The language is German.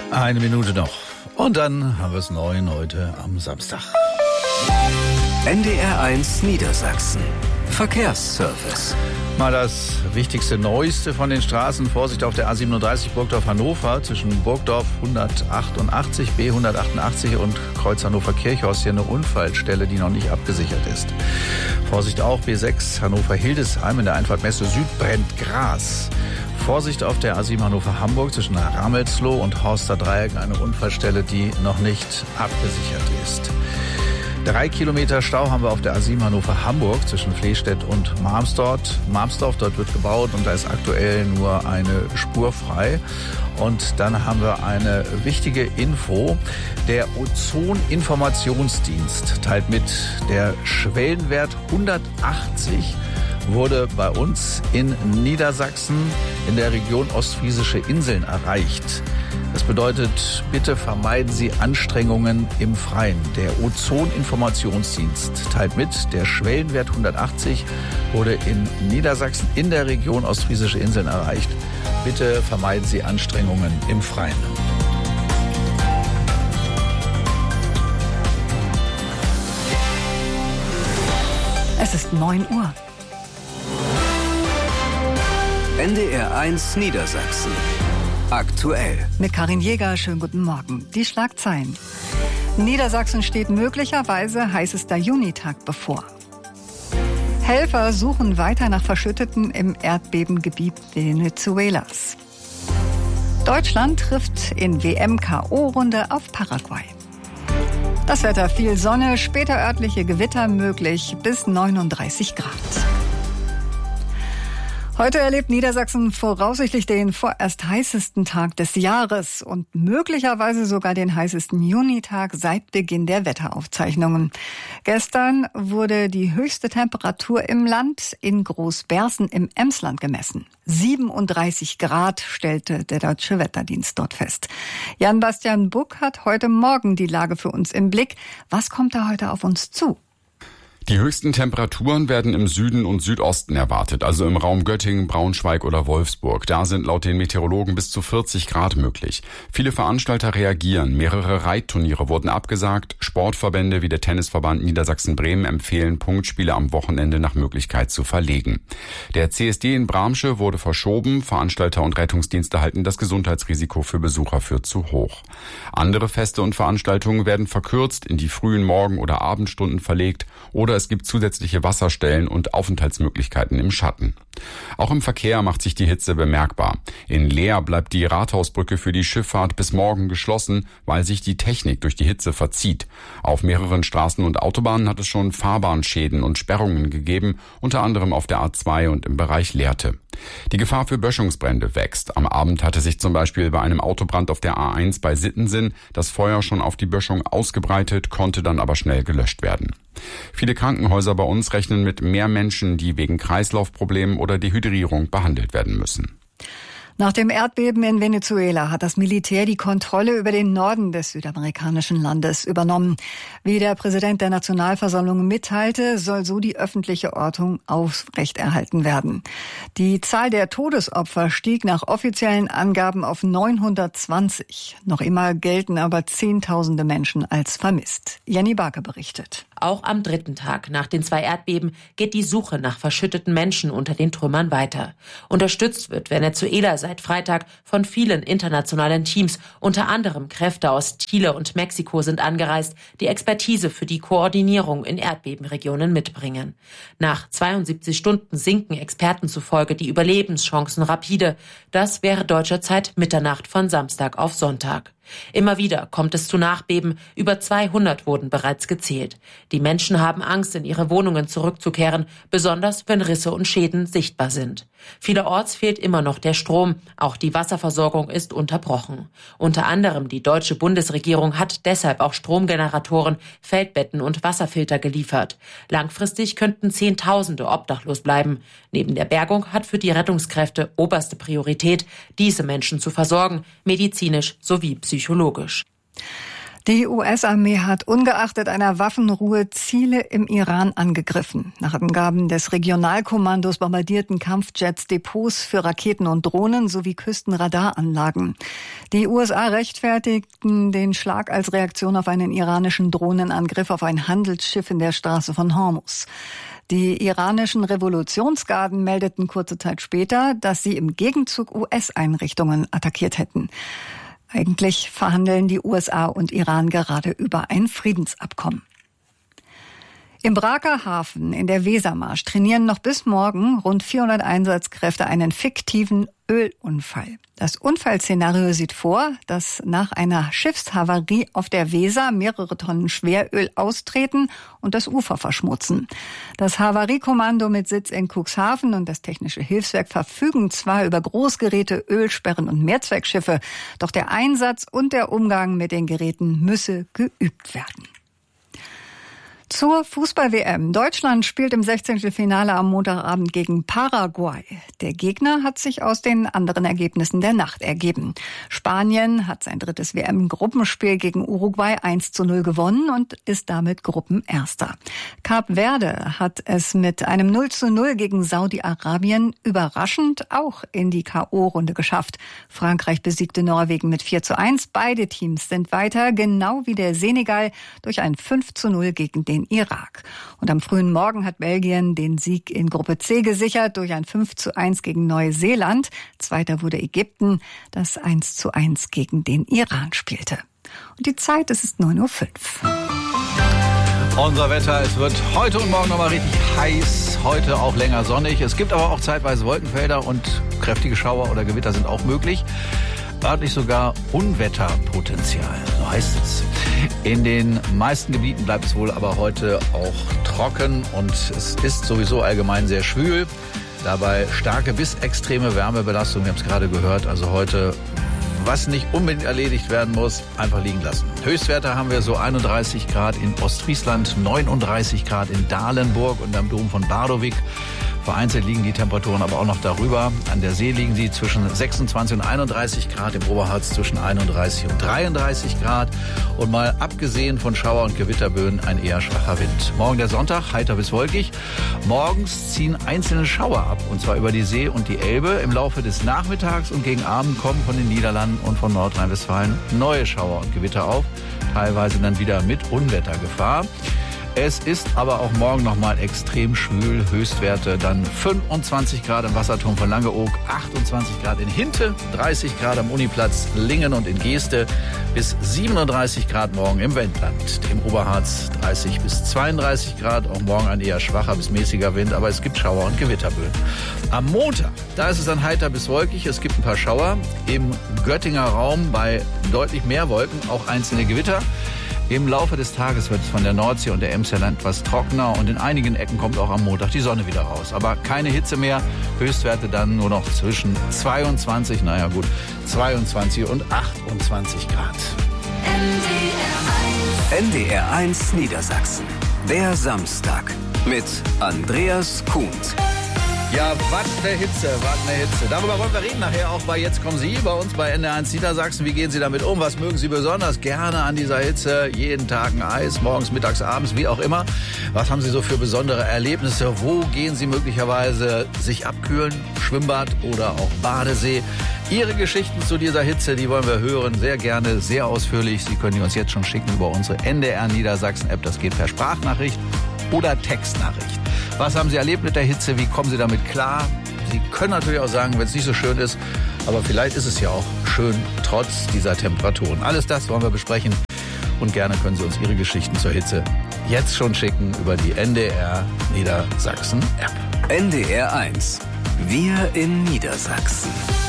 Eine Minute noch. Und dann haben wir es 9 heute am Samstag. NDR1 Niedersachsen. Verkehrsservice. Mal das wichtigste Neueste von den Straßen. Vorsicht auf der A37 Burgdorf-Hannover zwischen Burgdorf 188, B 188 und Kreuz Hannover-Kirchhaus. Hier eine Unfallstelle, die noch nicht abgesichert ist. Vorsicht auch B6 Hannover-Hildesheim in der Einfahrt Messe Süd brennt Gras. Vorsicht auf der A7 Hannover-Hamburg zwischen Ramelsloh und Horster Dreieck, eine Unfallstelle, die noch nicht abgesichert ist. 3 Kilometer Stau haben wir auf der A7 Hannover-Hamburg zwischen Flehstedt und Marmsdorf. Dort wird gebaut und da ist aktuell nur eine Spur frei. Und dann haben wir eine wichtige Info. Der Ozon-Informationsdienst teilt mit, der Schwellenwert 180 wurde bei uns in Niedersachsen in der Region Ostfriesische Inseln erreicht. Das bedeutet, bitte vermeiden Sie Anstrengungen im Freien. Der Ozon-Informationsdienst teilt mit, der Schwellenwert 180 wurde in Niedersachsen in der Region Ostfriesische Inseln erreicht. Bitte vermeiden Sie Anstrengungen im Freien. Es ist 9 Uhr. NDR1 Niedersachsen. Aktuell. Mit Karin Jäger, schönen guten Morgen. Die Schlagzeilen. Niedersachsen steht möglicherweise heißester Junitag bevor. Helfer suchen weiter nach Verschütteten im Erdbebengebiet Venezuelas. Deutschland trifft in WM-KO-Runde auf Paraguay. Das Wetter, viel Sonne, später örtliche Gewitter möglich bis 39 Grad. Heute erlebt Niedersachsen voraussichtlich den vorerst heißesten Tag des Jahres und möglicherweise sogar den heißesten Junitag seit Beginn der Wetteraufzeichnungen. Gestern wurde die höchste Temperatur im Land in Großbersen im Emsland gemessen. 37 Grad stellte der Deutsche Wetterdienst dort fest. Jan-Bastian Buck hat heute Morgen die Lage für uns im Blick. Was kommt da heute auf uns zu? Die höchsten Temperaturen werden im Süden und Südosten erwartet, also im Raum Göttingen, Braunschweig oder Wolfsburg. Da sind laut den Meteorologen bis zu 40 Grad möglich. Viele Veranstalter reagieren. Mehrere Reitturniere wurden abgesagt. Sportverbände wie der Tennisverband Niedersachsen-Bremen empfehlen, Punktspiele am Wochenende nach Möglichkeit zu verlegen. Der CSD in Bramsche wurde verschoben. Veranstalter und Rettungsdienste halten das Gesundheitsrisiko für Besucher für zu hoch. Andere Feste und Veranstaltungen werden verkürzt, in die frühen Morgen- oder Abendstunden verlegt oder es gibt zusätzliche Wasserstellen und Aufenthaltsmöglichkeiten im Schatten. Auch im Verkehr macht sich die Hitze bemerkbar. In Leer bleibt die Rathausbrücke für die Schifffahrt bis morgen geschlossen, weil sich die Technik durch die Hitze verzieht. Auf mehreren Straßen und Autobahnen hat es schon Fahrbahnschäden und Sperrungen gegeben, unter anderem auf der A2 und im Bereich Lehrte. Die Gefahr für Böschungsbrände wächst. Am Abend hatte sich zum Beispiel bei einem Autobrand auf der A1 bei Sittensen das Feuer schon auf die Böschung ausgebreitet, konnte dann aber schnell gelöscht werden. Viele Krankenhäuser bei uns rechnen mit mehr Menschen, die wegen Kreislaufproblemen oder Dehydrierung behandelt werden müssen. Nach dem Erdbeben in Venezuela hat das Militär die Kontrolle über den Norden des südamerikanischen Landes übernommen. Wie der Präsident der Nationalversammlung mitteilte, soll so die öffentliche Ordnung aufrechterhalten werden. Die Zahl der Todesopfer stieg nach offiziellen Angaben auf 920. Noch immer gelten aber Zehntausende Menschen als vermisst. Jenny Barke berichtet. Auch am 3. Tag nach den 2 Erdbeben geht die Suche nach verschütteten Menschen unter den Trümmern weiter. Unterstützt wird Venezuela seit Freitag von vielen internationalen Teams. Unter anderem Kräfte aus Chile und Mexiko sind angereist, die Expertise für die Koordinierung in Erdbebenregionen mitbringen. Nach 72 Stunden sinken Experten zufolge die Überlebenschancen rapide. Das wäre deutscher Zeit Mitternacht von Samstag auf Sonntag. Immer wieder kommt es zu Nachbeben. Über 200 wurden bereits gezählt. Die Menschen haben Angst, in ihre Wohnungen zurückzukehren, besonders wenn Risse und Schäden sichtbar sind. Vielerorts fehlt immer noch der Strom. Auch die Wasserversorgung ist unterbrochen. Unter anderem die deutsche Bundesregierung hat deshalb auch Stromgeneratoren, Feldbetten und Wasserfilter geliefert. Langfristig könnten Zehntausende obdachlos bleiben. Neben der Bergung hat für die Rettungskräfte oberste Priorität, diese Menschen zu versorgen, medizinisch sowie psychologisch. Die US-Armee hat ungeachtet einer Waffenruhe Ziele im Iran angegriffen. Nach Angaben des Regionalkommandos bombardierten Kampfjets Depots für Raketen und Drohnen sowie Küstenradaranlagen. Die USA rechtfertigten den Schlag als Reaktion auf einen iranischen Drohnenangriff auf ein Handelsschiff in der Straße von Hormuz. Die iranischen Revolutionsgarden meldeten kurze Zeit später, dass sie im Gegenzug US-Einrichtungen attackiert hätten. Eigentlich verhandeln die USA und Iran gerade über ein Friedensabkommen. Im Braker Hafen in der Wesermarsch trainieren noch bis morgen rund 400 Einsatzkräfte einen fiktiven Ölunfall. Das Unfallszenario sieht vor, dass nach einer Schiffshavarie auf der Weser mehrere Tonnen Schweröl austreten und das Ufer verschmutzen. Das Havariekommando mit Sitz in Cuxhaven und das Technische Hilfswerk verfügen zwar über Großgeräte, Ölsperren und Mehrzweckschiffe, doch der Einsatz und der Umgang mit den Geräten müsse geübt werden. Zur Fußball-WM. Deutschland spielt im 16. Finale am Montagabend gegen Paraguay. Der Gegner hat sich aus den anderen Ergebnissen der Nacht ergeben. Spanien hat sein drittes WM-Gruppenspiel gegen Uruguay 1:0 gewonnen und ist damit Gruppenerster. Kap Verde hat es mit einem 0:0 gegen Saudi-Arabien überraschend auch in die K.O.-Runde geschafft. Frankreich besiegte Norwegen mit 4:1. Beide Teams sind weiter, genau wie der Senegal durch ein 5:0 gegen den Irak. Und am frühen Morgen hat Belgien den Sieg in Gruppe C gesichert durch ein 5:1 gegen Neuseeland. Zweiter wurde Ägypten, das 1:1 gegen den Iran spielte. Und die Zeit, es ist 9:05 Uhr. Unser Wetter, es wird heute und morgen nochmal richtig heiß, heute auch länger sonnig. Es gibt aber auch zeitweise Wolkenfelder und kräftige Schauer oder Gewitter sind auch möglich. Örtlich sogar Unwetterpotenzial, so heißt es. In den meisten Gebieten bleibt es wohl aber heute auch trocken und es ist sowieso allgemein sehr schwül. Dabei starke bis extreme Wärmebelastung, wir haben es gerade gehört. Also heute, was nicht unbedingt erledigt werden muss, einfach liegen lassen. Höchstwerte haben wir so 31 Grad in Ostfriesland, 39 Grad in Dahlenburg und am Dom von Bardowik. Vereinzelt liegen die Temperaturen aber auch noch darüber. An der See liegen sie zwischen 26 und 31 Grad, im Oberharz zwischen 31 und 33 Grad. Und mal abgesehen von Schauer- und Gewitterböen ein eher schwacher Wind. Morgen der Sonntag, heiter bis wolkig. Morgens ziehen einzelne Schauer ab, und zwar über die See und die Elbe. Im Laufe des Nachmittags und gegen Abend kommen von den Niederlanden und von Nordrhein-Westfalen neue Schauer und Gewitter auf. Teilweise dann wieder mit Unwettergefahr. Es ist aber auch morgen nochmal extrem schwül. Höchstwerte dann 25 Grad im Wasserturm von Langeoog, 28 Grad in Hinte, 30 Grad am Uniplatz Lingen und in Geeste, bis 37 Grad morgen im Wendland. Im Oberharz 30 bis 32 Grad, auch morgen ein eher schwacher bis mäßiger Wind, aber es gibt Schauer und Gewitterböen. Am Montag, da ist es dann heiter bis wolkig, es gibt ein paar Schauer. Im Göttinger Raum bei deutlich mehr Wolken auch einzelne Gewitter. Im Laufe des Tages wird es von der Nordsee und der Emscher Land etwas trockener und in einigen Ecken kommt auch am Montag die Sonne wieder raus. Aber keine Hitze mehr, Höchstwerte dann nur noch zwischen 22 und 28 Grad. NDR 1 Niedersachsen. Der Samstag mit Andreas Kuhns. Ja, was eine Hitze. Darüber wollen wir reden nachher auch bei Jetzt kommen Sie bei uns bei NDR 1 Niedersachsen. Wie gehen Sie damit um? Was mögen Sie besonders gerne an dieser Hitze? Jeden Tag ein Eis, morgens, mittags, abends, wie auch immer. Was haben Sie so für besondere Erlebnisse? Wo gehen Sie möglicherweise sich abkühlen? Schwimmbad oder auch Badesee? Ihre Geschichten zu dieser Hitze, die wollen wir hören. Sehr gerne, sehr ausführlich. Sie können die uns jetzt schon schicken über unsere NDR Niedersachsen App. Das geht per Sprachnachricht oder Textnachricht. Was haben Sie erlebt mit der Hitze? Wie kommen Sie damit klar? Sie können natürlich auch sagen, wenn es nicht so schön ist, aber vielleicht ist es ja auch schön trotz dieser Temperaturen. Alles das wollen wir besprechen und gerne können Sie uns Ihre Geschichten zur Hitze jetzt schon schicken über die NDR Niedersachsen App. NDR 1. Wir in Niedersachsen.